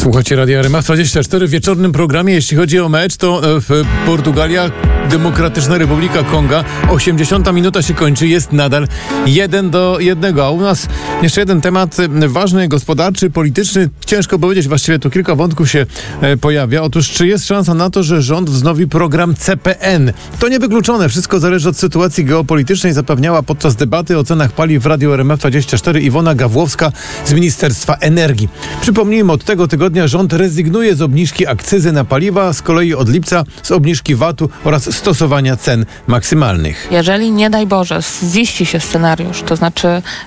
Słuchajcie Radia RMF24 w wieczornym programie. Jeśli chodzi o mecz, to Portugalia, Demokratyczna Republika Konga. 80 minuta się kończy, jest nadal 1-1. A u nas jeszcze jeden temat ważny, gospodarczy, polityczny. Ciężko powiedzieć, właściwie tu kilka wątków się pojawia. Otóż czy jest szansa na to, że rząd wznowi program CPN? To niewykluczone. Wszystko zależy od sytuacji geopolitycznej, zapewniała podczas debaty o cenach paliw w Radiu RMF24 Iwona Gawłowska z Ministerstwa Energii. Przypomnijmy, od tego tygodnia rząd rezygnuje z obniżki akcyzy na paliwa, z kolei od lipca z obniżki VAT-u oraz stosowania cen maksymalnych. Jeżeli nie daj Boże ziści się scenariusz, to znaczy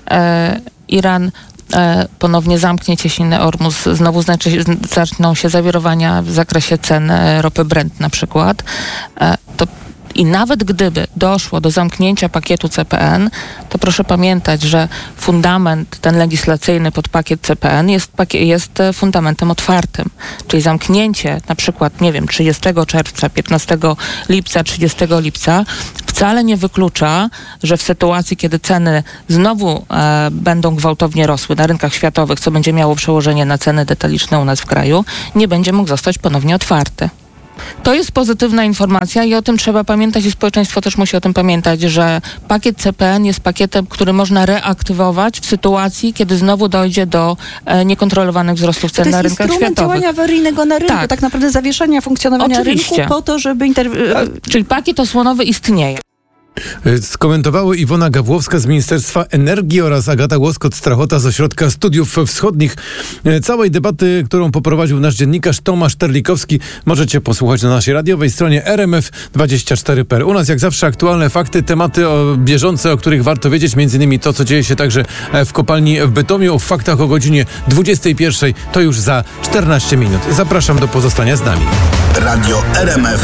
Iran ponownie zamknie cieśninę Ormus, znowu zaczną się zawirowania w zakresie cen ropy Brent na przykład, to i nawet gdyby doszło do zamknięcia pakietu CPN, to proszę pamiętać, że fundament ten legislacyjny pod pakiet CPN jest fundamentem otwartym. Czyli zamknięcie na przykład, 30 czerwca, 15 lipca, 30 lipca wcale nie wyklucza, że w sytuacji, kiedy ceny znowu będą gwałtownie rosły na rynkach światowych, co będzie miało przełożenie na ceny detaliczne u nas w kraju, nie będzie mógł zostać ponownie otwarty. To jest pozytywna informacja i o tym trzeba pamiętać i społeczeństwo też musi o tym pamiętać, że pakiet CPN jest pakietem, który można reaktywować w sytuacji, kiedy znowu dojdzie do niekontrolowanych wzrostów cen na rynkach światowych. To jest instrument działania awaryjnego na rynku, tak naprawdę zawieszenia funkcjonowania rynku po to, żeby Czyli pakiet osłonowy istnieje. Skomentowały Iwona Gawłowska z Ministerstwa Energii oraz Agata Łoskot-Strachota z Ośrodka Studiów Wschodnich. Całej debaty, którą poprowadził nasz dziennikarz Tomasz Terlikowski, możecie posłuchać na naszej radiowej stronie rmf24.pl. U nas jak zawsze aktualne fakty, tematy bieżące, o których warto wiedzieć, m.in. to, co dzieje się także w kopalni w Bytomiu. W faktach o godzinie 21 to już za 14 minut. Zapraszam do pozostania z nami. Radio RMF